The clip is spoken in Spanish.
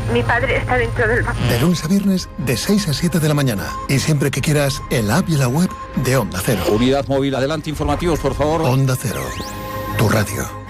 Mi padre está dentro del banco. De lunes a viernes, de 6 a 7 de la mañana. Y siempre que quieras, en la app y la web de Onda Cero. Unidad móvil, adelante, informativos, por favor. Onda Cero, tu radio.